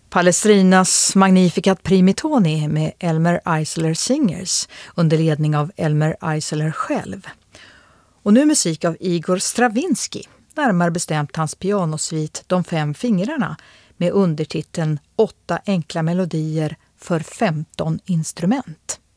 Palestrinas Magnificat Primitoni med Elmer Eisler Singers under ledning av Elmer Eisler själv. Och nu musik av Igor Stravinsky, närmare bestämt hans pianosvit De 5 fingrarna med undertiteln 8 enkla melodier för 15 instrument.